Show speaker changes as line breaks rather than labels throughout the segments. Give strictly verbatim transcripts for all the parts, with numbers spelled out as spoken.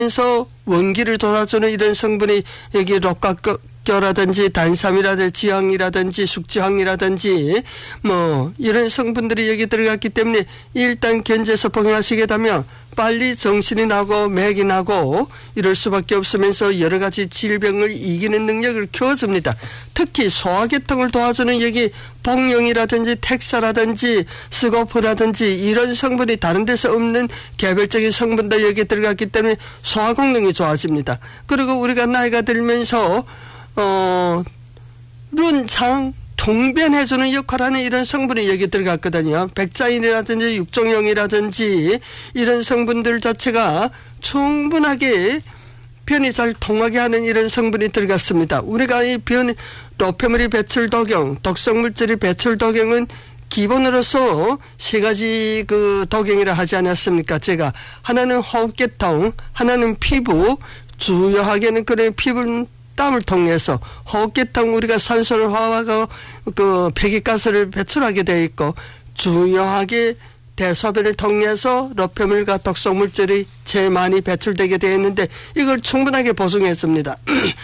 그래서 원기를 돋아주는 이런 성분이 여기 록각교라든지 단삼이라든지 지황이라든지 숙지황이라든지 뭐 이런 성분들이 여기 들어갔기 때문에 일단 견제해서 복용하시게 되면 빨리 정신이 나고 맥이 나고 이럴 수밖에 없으면서 여러 가지 질병을 이기는 능력을 키워줍니다. 특히 소화계통을 도와주는 여기 복용이라든지 텍사라든지 스고프라든지 이런 성분이 다른 데서 없는 개별적인 성분도 여기 들어갔기 때문에 소화功能이 좋아집니다. 그리고 우리가 나이가 들면서 어, 눈, 장, 통변해주는 역할을 하는 이런 성분이 여기 들어갔거든요. 백자인이라든지 육종용이라든지 이런 성분들 자체가 충분하게 변이 잘 통하게 하는 이런 성분이 들어갔습니다. 우리가 이 변이, 노폐물이 배출 독용, 독성물질이 배출 독용은 기본으로서 세 가지 그 독용이라 하지 않았습니까? 제가 하나는 호흡계통, 하나는 피부, 주요하게는 그런 피부는 땀을 통해서 호흡계통 우리가 산소를 호흡하고 그 배기가스를 배출하게 되어 있고 중요하게 대소변을 통해서 노폐물과 독성물질이 제일 많이 배출되게 되어 있는데 이걸 충분하게 보충했습니다.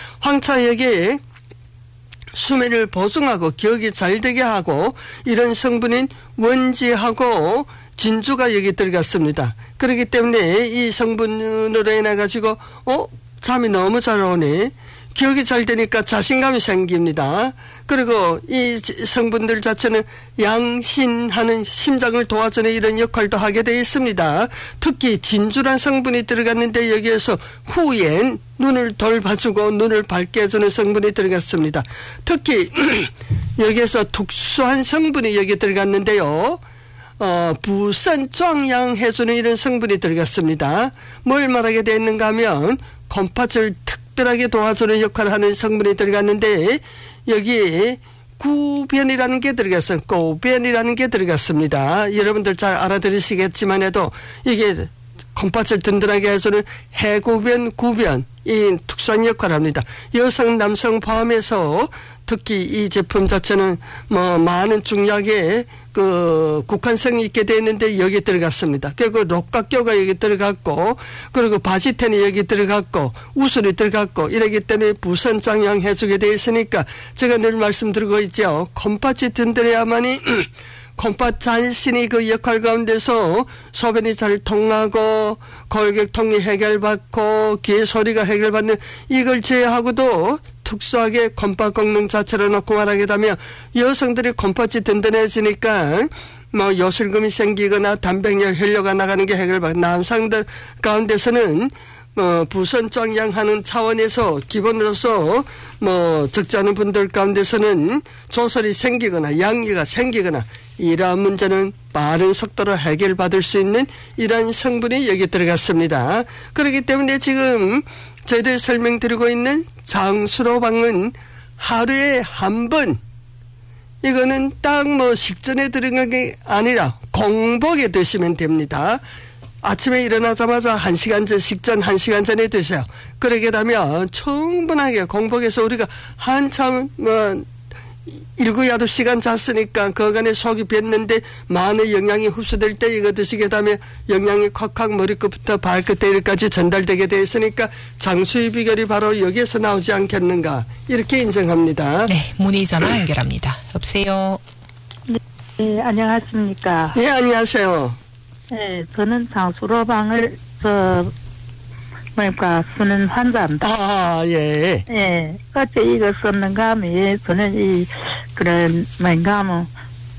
황차역에 수면을 보충하고 기억이 잘 되게 하고 이런 성분인 원지하고 진주가 여기 들어갔습니다. 그렇기 때문에 이 성분으로 인해 가지고 어? 잠이 너무 잘 오네. 기억이 잘 되니까 자신감이 생깁니다. 그리고 이 성분들 자체는 양신하는 심장을 도와주는 이런 역할도 하게 되어 있습니다. 특히 진주란 성분이 들어갔는데 여기에서 후엔 눈을 돌봐주고 눈을 밝게 해주는 성분이 들어갔습니다. 특히 여기에서 특수한 성분이 여기 들어갔는데요. 어, 부산壮阳 해주는 이런 성분이 들어갔습니다. 뭘 말하게 되어 있는가 하면 곰팥을 특별하게 도와주는 역할을 하는 성분이 들어갔는데 여기에 구변이라는 게 들어갔어요. 고변이라는 게 들어갔습니다. 여러분들 잘 알아들으시겠지만 해도 이게 콩팥을 든든하게 해주는 해구변, 구변 이 특수한 역할을 합니다. 여성, 남성 포함해서 특히 이 제품 자체는 뭐 많은 중약에 그 국한성이 있게 되어 있는데 여기 들어갔습니다. 그리고 록각교가 여기 들어갔고 그리고 바지텐이 여기 들어갔고 우슬이 들어갔고 이러기 때문에 부선장양 해주게 되어 있으니까 제가 늘 말씀드리고 있죠. 콩팥이 든든해야만이 콩팥 자신이 그 역할 가운데서 소변이 잘 통하고 골격통이 해결받고 귀의 소리가 해결받는 이걸 제외하고도 특수하게 콩팥功能 자체를 놓고 말하게 되면 여성들이 콩팥이 든든해지니까 뭐 요실금이 생기거나 단백질 혈류가 나가는 게 해결받고 남성들 가운데서는 뭐 부선壮阳하는 차원에서 기본으로서 뭐 적지 않은 분들 가운데서는 조설이 생기거나 양기가 생기거나 이러한 문제는 빠른 속도로 해결받을 수 있는 이런 성분이 여기 들어갔습니다. 그렇기 때문에 지금 저희들 설명드리고 있는 장수로방은 하루에 한 번 이거는 딱 뭐 식전에 들어간 게 아니라 공복에 드시면 됩니다. 아침에 일어나자마자 한 시간 전, 식전 한 시간 전에 드세요. 그러게 되면 충분하게 공복에서 우리가 한참 뭐 일곱, 여덟 시간 잤으니까 그간에 속이 뱄는데 많은 영양이 흡수될 때 이거 드시게 되면 영양이 콱콱 머리끝부터 발끝까지 전달되게 되어 있으니까 장수의 비결이 바로 여기에서 나오지 않겠는가 이렇게 인정합니다.
네, 문의 전화 연결합니다. 여보세요.
네, 네 안녕하십니까.
네, 안녕하세요.
네, 저는 장수로방을 저 뭐니까 쓰는 환자입니다.
아, 예.
예, 어째 이거 썼는가 하면 예, 저는 이 그런 뭔가 하면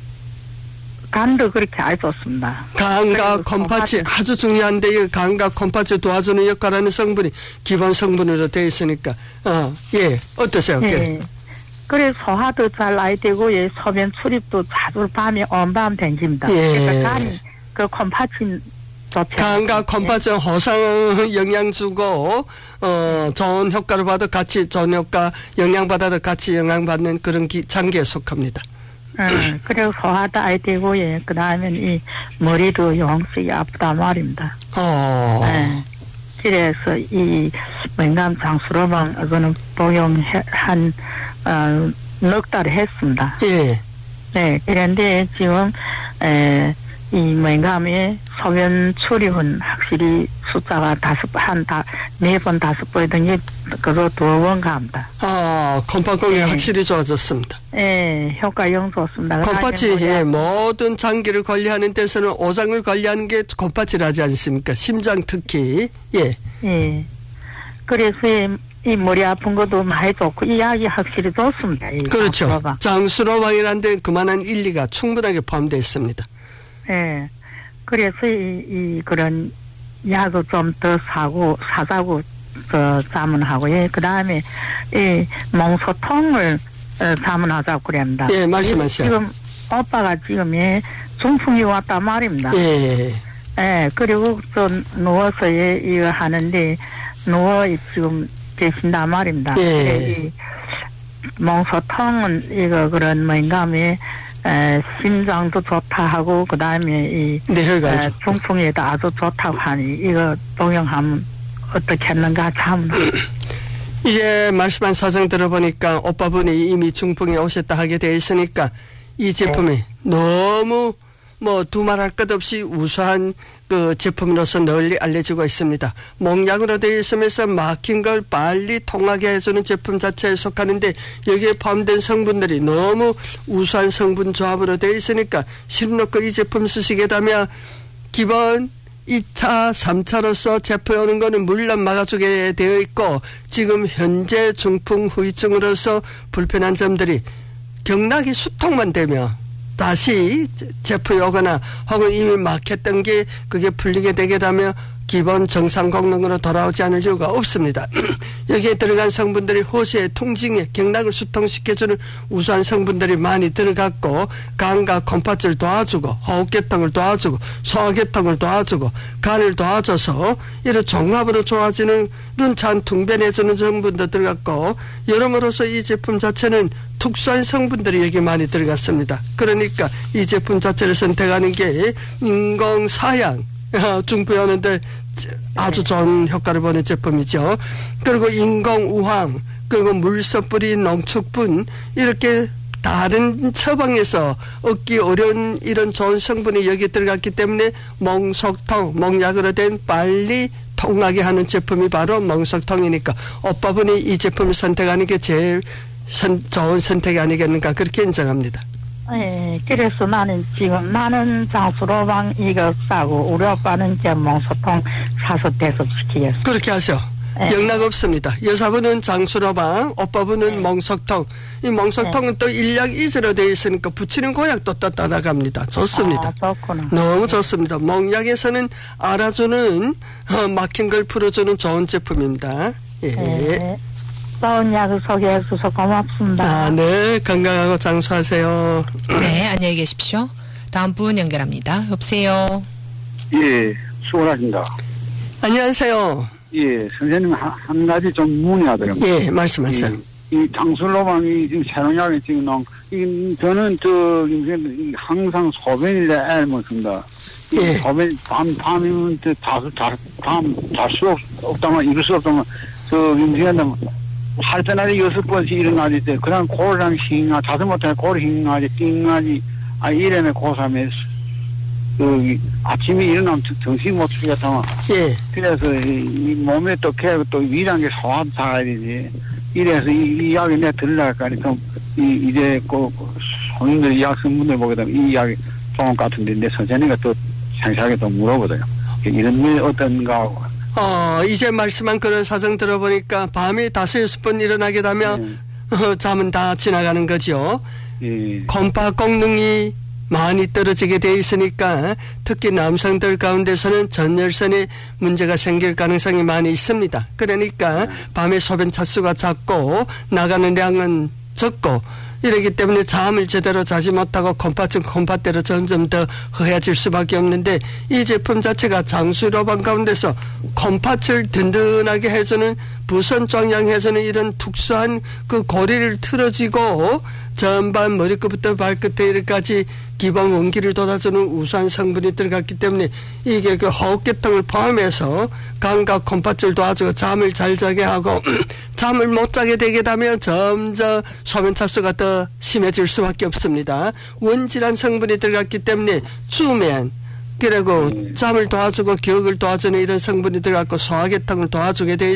간도 그렇게 알 수 없습니다.
간과 콩팥이 아주 중요한데 이 간과 콩팥을 도와주는 역할하는 성분이 기본 성분으로 되어 있으니까 어, 예, 어떠세요?
예. 그래 소화도 잘 나야 되고 예, 소변 출입도 자주 밤에 온밤 댕깁니다.
예.
그러니까 간이 그 콩팥이
간과 콩팥은 호상 영양 주고 어 좋은 효과를 받아 같이 좋은 효과 영양 받아도 같이 영양 받는 그런 기, 장기에 속합니다.
음, 그리고 소화도 아야 되고 예, 그 다음에 이 머리도 영색이 아프다 말입니다.
어.
예. 그래서 이 명감 장수로방 이거는 복용한 어, 넉 달을 했습니다.
예.
네, 그런데 지금 에. 이 맹감의 소변 출입은 확실히 숫자가 다섯 한 다 네 번, 다섯 번이든지, 그거 두 번 갑니다.
아, 컴파 공이
네.
확실히 좋아졌습니다.
예, 효과 영 좋습니다.
컴파치,
그다음에
예,
뭐야,
모든 장기를 관리하는 데서는 오장을 관리하는 게 컴파치라지 않습니까? 심장 특히. 예.
예. 그래서 이, 이 머리 아픈 것도 많이 좋고, 이 약이 확실히 좋습니다. 이
그렇죠.
장수로방.
장수로방이라는 데 그만한 일리가 충분하게 포함되어 있습니다.
예. 그래서 이, 이 그런 약을 좀 더 사고, 사자고, 저, 자문하고, 예. 그 다음에, 이, 몽소통을, 어, 자문하자고 그랬습니다.
예, 말씀하세요.
지금, 오빠가 지금, 예, 중풍이 왔단 말입니다.
예.
예, 그리고 또 누워서, 예, 이거 하는데, 누워 지금 계신단 말입니다.
예.
그래, 이, 몽소통은, 이거, 그런, 뭔가, 에, 에, 심장도 좋다 하고, 그 다음에, 이,
뇌혈관.
에, 중풍에도 아주 좋다고 하니, 이거 동영하면 어떻게 했는가 참.
이제 말씀한 사정 들어보니까 오빠분이 이미 중풍에 오셨다 하게 돼 있으니까 이 제품이 너무 뭐 두말할 것 없이 우수한 그 제품으로서 널리 알려지고 있습니다. 몽약으로 되어 있으면서 막힌 걸 빨리 통하게 해주는 제품 자체에 속하는데 여기에 포함된 성분들이 너무 우수한 성분 조합으로 되어 있으니까 실놓고 이 제품 쓰시겠다면 기본 이 차, 삼 차로서 제포해 오는 거는 물론 막아주게 되어 있고 지금 현재 중풍 후유증으로서 불편한 점들이 경락이 수통만 되면 다시 제포해 오거나 혹은 이미 막혔던 게 그게 풀리게 되게 되면 기본 정상功能으로 돌아오지 않을 이유가 없습니다. 여기에 들어간 성분들이 호수의 통증에 경락을 수통시켜주는 우수한 성분들이 많이 들어갔고 간과 컴파츠를 도와주고 호흡계통을 도와주고 소화계통을 도와주고 간을 도와줘서 이런 종합으로 좋아지는 룬찬 퉁변해주는 성분도 들어갔고 여러모로서 이 제품 자체는 특수한 성분들이 여기 많이 들어갔습니다. 그러니까 이 제품 자체를 선택하는 게 인공사양 중풍에 오는데 아주 좋은 효과를 보는 제품이죠. 그리고 인공우황, 그리고 물소 뿌린 농축분 이렇게 다른 처방에서 얻기 어려운 이런 좋은 성분이 여기 들어갔기 때문에 몽속통, 몽약으로 된 빨리 통하게 하는 제품이 바로 몽속통이니까 오빠분이 이 제품을 선택하는 게 제일 선, 좋은 선택이 아니겠는가 그렇게 인정합니다.
예, 그래서 나는 지금 나는 장수로방 이거 싸고 우리 오빠는 이제 몽소통 사서 대접시키겠어.
그렇게 하죠.
네.
영락 없습니다. 여사분은 장수로방, 오빠분은 네. 몽석통. 이 몽석통은 네. 또 일약 이제로 되어 있으니까 붙이는 고약도 또 따라갑니다. 좋습니다.
아, 좋구나.
너무
네.
좋습니다. 몽약에서는 알아주는 어, 막힌 걸 풀어주는 좋은 제품입니다. 예.
네. 좋은 약을 소개해 주셔서 고맙습니다.
아, 네. 건강하고 장수하세요.
네, 안녕히 계십시오. 다음 분 연결합니다. 여보세요.
예, 수고하십니다.
안녕하세요.
예, 선생님 한, 한 가지 좀 문의하더라고요.
예, 말씀하세요.
이, 이 장술로방이 지금 새로운 약이 지금 나온, 이, 저는 저, 이, 항상 소변을 애를 먹습니다.
예.
소변, 밤, 밤이면 저, 자수, 자, 밤, 잘 수 없다면, 이럴 수 없다면, 저, 임신한다면, 할 때날이 여섯 번씩 일어나지 때, 그냥 고르랑 싱하, 자수 못하면 고르 싱하지, 띵하지, 아, 이래면 고삼에, 그, 아침에 일어나면 정신 못 차겠다면,
예.
그래서 이, 이 몸에 또 계속 또 위란 게 소화도 다 해야 되지. 이래서 이, 이 약이 내가 들으려니까 좀, 이, 이제 그, 손님들, 약 선분들 보게 되면 이 약이 좋은 것 같은데, 내 선생님과 또 상세하게 또 물어보거든요. 이런 일 어떤가 하고.
어, 이제 말씀한 그런 사정 들어보니까 밤에 다섯, 여섯 번 일어나게 되면, 네. 어, 잠은 다 지나가는 거죠.
예.
콤파功능이 많이 떨어지게 돼 있으니까 특히 남성들 가운데서는 전열선에 문제가 생길 가능성이 많이 있습니다. 그러니까 네. 밤에 소변 차수가 작고 나가는 양은 적고 이러기 때문에 잠을 제대로 자지 못하고 콤파층 콤파대로 점점 더 허해질 수밖에 없는데 이 제품 자체가 장수로방 가운데서 콤파층을 든든하게 해주는 부선 종양해주는 이런 특수한 그 고리를 틀어지고 전반 머리끝부터 발끝에까지 기본 원기를 돋아주는 우수한 성분이 들어갔기 때문에 이게 그 호흡계통을 포함해서 간과 콤파츠를 도와주고 잠을 잘 자게 하고 잠을 못 자게 되게 되면 점점 소변 차수가 더 심해질 수밖에 없습니다. 원질한 성분이 들어갔기 때문에 수면 그리고
네.
잠을 도와주고 기억을 도와주는 이런 성분이 들어갔고 소화계통을 도와주게 돼